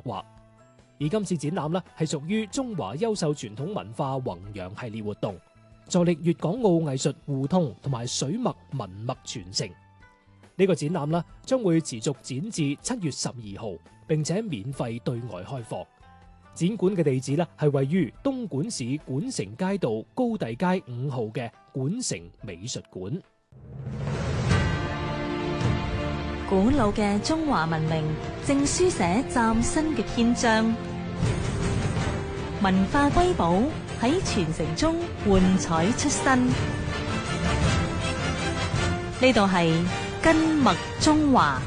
畫。而今次展覽呢，係屬於中華優秀傳統文化弘揚系列活動，助力粵港澳藝術互通同埋水墨文墨傳承。呢個展覽呢，將會持續展至7月12號，並且免費對外開放。展館嘅地址呢，係位於東莞市莞城街道高第街5號嘅莞城美術館。 古老嘅中華文明正書寫嶄新嘅篇章，文化瑰寶喺傳承中喚彩出新。呢度係根脈中華。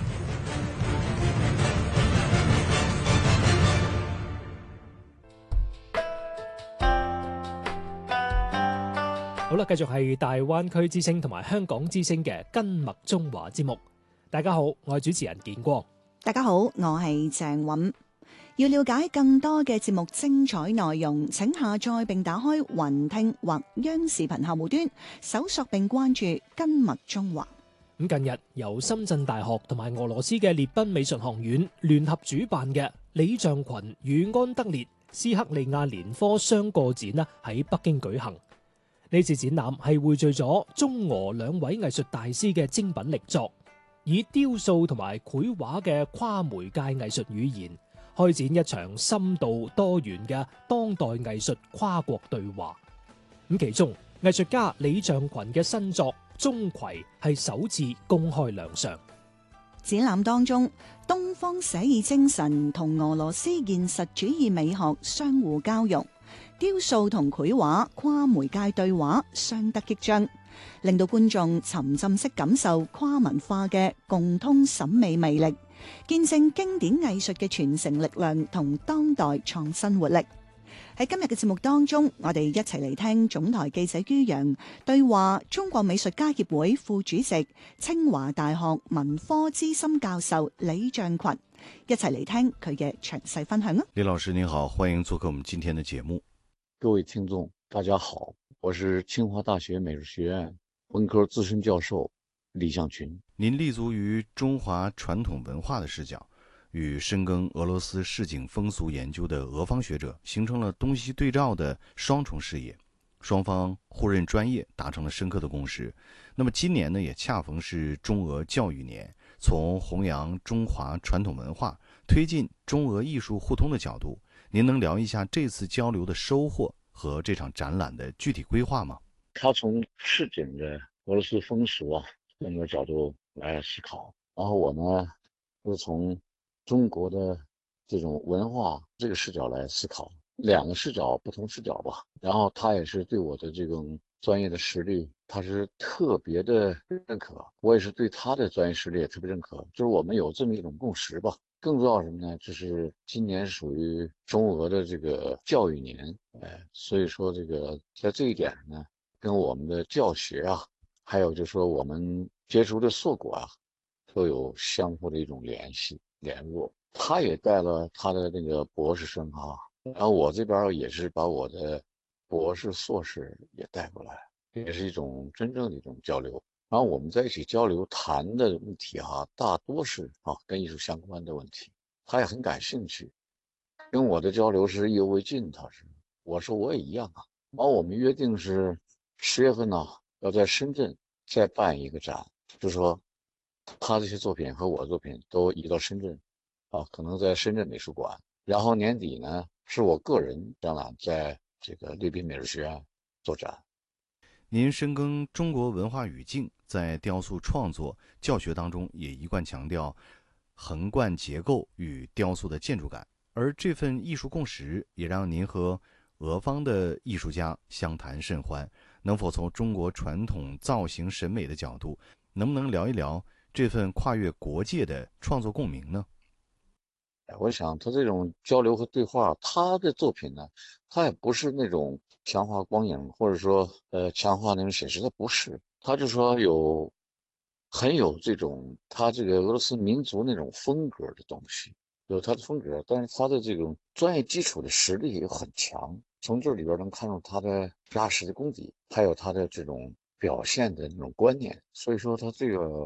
好啦，繼續係大灣區之聲同埋香港之聲嘅根脈中華節目。大家好，我係主持人建光。 大家好，我係鄭韻。要了解更多嘅節目精彩內容，請下載並打開雲聽或央視頻客戶端，搜索並關注根脈中華。 咁近日由深圳大學同埋俄羅斯嘅列賓美術學院聯合主辦嘅李象群與安德烈斯克利亞年科雙個展呢，喺北京舉行。呢次展覽係匯聚咗中俄兩位藝術大師嘅精品力作，以雕塑同埋繪畫嘅跨媒介藝術語言，開展一場深度多元嘅當代藝術跨國對話。咁其中藝術家李象群嘅新作《鍾馗》係首次公開亮相。 展覽當中，東方寫意精神同俄羅斯現實主義美學相互交融，雕塑同繪畫跨媒介對話相得益彰，令到觀眾沉浸式感受跨文化嘅共通審美魅力，見證經典藝術嘅傳承力量同當代創新活力。喺今日嘅節目當中，我哋一齊嚟聽總台記者于洋對話中國美術家協會副主席、清華大學文科資深教授李象群，一齊嚟聽佢嘅詳細分享啊！ 李老師您好，歡迎做客我們今天的節目。 各位聽眾大家好，我是清華大學美術學院文科資深教授李象群。 您立足於中華傳統文化的視角，與深耕俄羅斯市井風俗研究的俄方學者形成了東西對照的雙重視野，雙方互認專業，達成了深刻的共識。那麼今年呢，也恰逢是中俄教育年，從弘揚中華傳統文化、推進中俄藝術互通的角度，您能聊一下這次交流的收穫和這場展覽的具體規劃嗎？ 他從市井的俄羅斯風俗啊這個角度來思考，然後我呢是從中國的這種文化這個視角來思考，兩個視角不同視角吧。然後他也是對我的這種專業的實力，他是特別的認可，我也是對他的專業實力也特別認可，就是我們有這麼一種共識吧。更重要什麼呢？就是今年屬於中俄的這個教育年，所以說這個在這一點呢，跟我們的教學啊，還有就是說我們接觸的碩果啊，都有相互的一種聯繫聯絡。他也帶了他的那個博士生啊，然後我這邊也是把我的博士碩士也帶過來，也是一種真正的一種交流。然後我們在一起交流談的問題哈，大多是跟藝術相關的問題，他也很感興趣，跟我的交流是意猶未盡。我說我也一樣啊。然後我們約定是10月份呢，要在深圳再辦一個展，就是說他這些作品和我的作品都移到深圳可能在深圳美術館。然後年底呢，是我個人展覽在這個列賓美術學院做展。 您深耕中國文化語境，在雕塑創作教學當中也一貫強調橫貫結構與雕塑的建築感，而這份藝術共識也讓您和俄方的藝術家相談甚歡。能否從中國傳統造型審美的角度，能不能聊一聊這份跨越國界的創作共鳴呢？ 我想他這種交流和對話，他的作品呢，他也不是那種強化光影，或者說強化那種寫實，他不是，他就說很有這種他這個俄羅斯民族那種風格的東西，有他的風格，但是他的這種專業基礎的實力也很強，從這裏邊能看出他的扎實的功底，還有他的這種表現的那種觀念。所以說他這個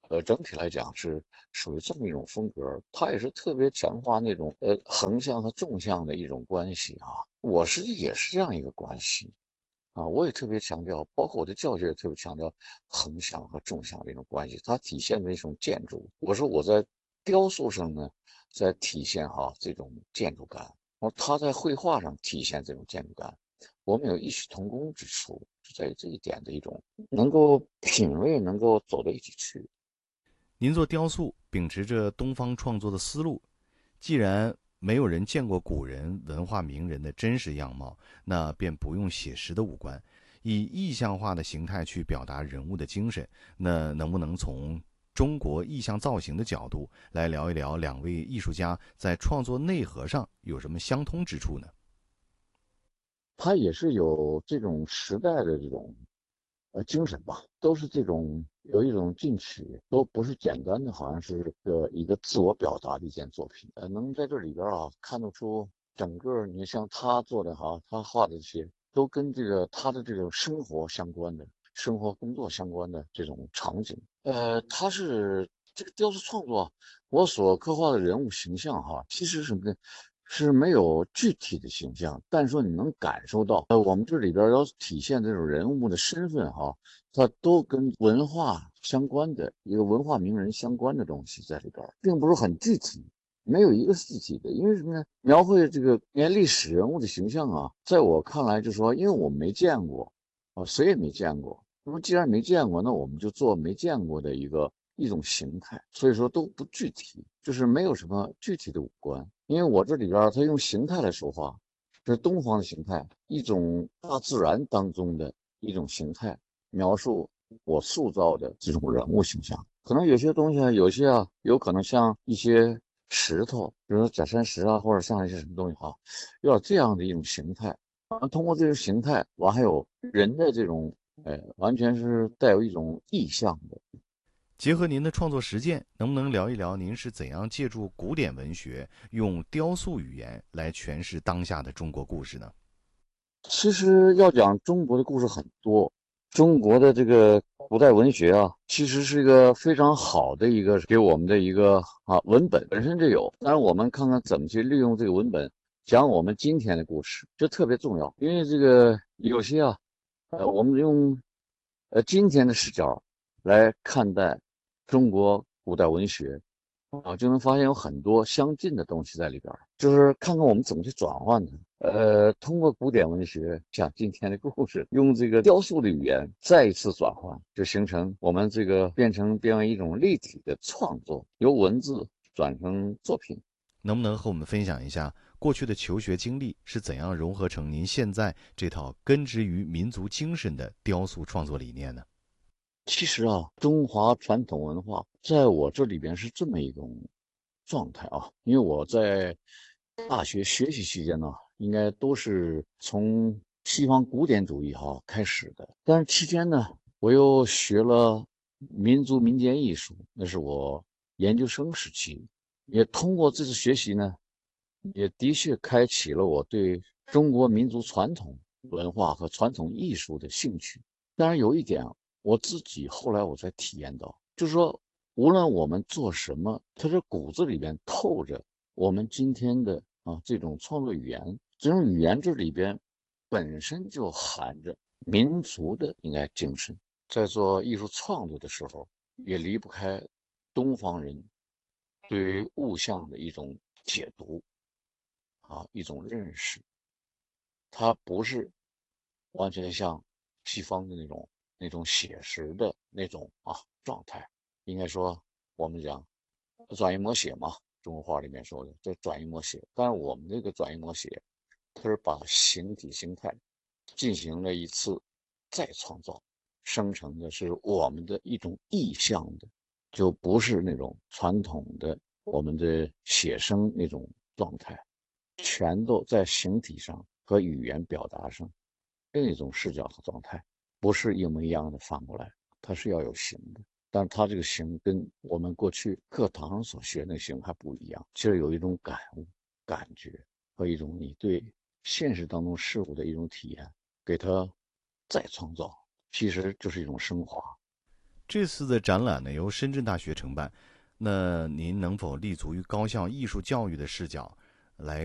整体来讲是属于这么一种风格，它也是特别强化那种横向和纵向的一种关系啊。我实际也是这样一个关系啊，我也特别强调，包括我的教学也特别强调横向和纵向的一种关系，它体现的一种建筑。我说我在雕塑上呢，在体现这种建筑感，然后他在绘画上体现这种建筑感，我们有异曲同工之处，就在于这一点的一种能够品味，能够走到一起去。 您做雕塑秉持着东方创作的思路，既然没有人见过古人文化名人的真实样貌，那便不用写实的五官，以意象化的形态去表达人物的精神。那能不能从中国意象造型的角度来聊一聊两位艺术家在创作内核上有什么相通之处呢？ 它也是有这种时代的这种精神吧，都是这种有一种进取，都不是简单的，好像是一个自我表达的一件作品。能在这里边看得出整个，你像他做的他画的这些，都跟这个他的这种生活相关的、生活工作相关的这种场景。他是这个雕塑创作，我所刻画的人物形象其实是什么呢？是没有具体的形象，但是说你能感受到，我们这里边要体现这种人物的身份它都跟文化相关的一个文化名人相关的东西在里边，并不是很具体，没有一个是具体的。因为什么呢？描绘这个连历史人物的形象在我看来就是说，因为我没见过谁也没见过。那么既然没见过，那我们就做没见过的一种形态，所以说都不具体，就是没有什么具体的五官。因为我这里边它用形态来说话，这是东方的形态，一种大自然当中的一种形态，描述我塑造的这种人物形象。可能有些东西有些有可能像一些石头，比如说假山石或者像一些什么东西要这样的一种形态。通过这种形态，还有人的这种完全是带有一种意象的。 结合您的创作实践，能不能聊一聊您是怎样借助古典文学，用雕塑语言来诠释当下的中国故事呢？ 其实要讲中国的故事很多，中国的这个古代文学其实是一个非常好的一个给我们的一个文本本身就有。当然，我们看看怎么去利用这个文本讲我们今天的故事，这特别重要。因为这个有些我们用今天的视角来看待中国古代文学就能发现有很多相近的东西在里边，就是看看我们怎么去转换它。通过古典文学讲今天的故事，用这个雕塑的语言再一次转换，就形成我们这个变为一种立体的创作，由文字转成作品。 能不能和我们分享一下过去的求学经历是怎样融合成您现在这套根植于民族精神的雕塑创作理念呢？ 其实中华传统文化在我这里边是这么一种状态因为我在大学学习期间呢，应该都是从西方古典主义开始的，但是期间呢，我又学了民族民间艺术，那是我研究生时期，也通过这次学习呢，也的确开启了我对中国民族传统文化和传统艺术的兴趣。当然有一点我自己后来我才体验到，就是说，无论我们做什么，它这骨子里边透着我们今天的这种创作语言，这种语言这里边本身就含着民族的应该精神。在做艺术创作的时候，也离不开东方人对于物象的一种解读一种认识。它不是完全像西方的那种写实的那种状态。应该说我们讲转移摹写嘛，中国话里面说的这转移摹写。但是我们这个转移摹写，它是把形体形态进行了一次再创造，生成的是我们的一种意象的，就不是那种传统的我们的写生那种状态，全都在形体上和语言表达上另一种视角和状态，不是一模一样的反过来，它是要有形的。但是它这个形跟我们过去课堂上所学的形还不一样，其实有一种感悟、感觉和一种你对现实当中事物的一种体验，给它再创造，其实就是一种升华。 这次的展览呢由深圳大学承办，那您能否立足于高校艺术教育的视角，来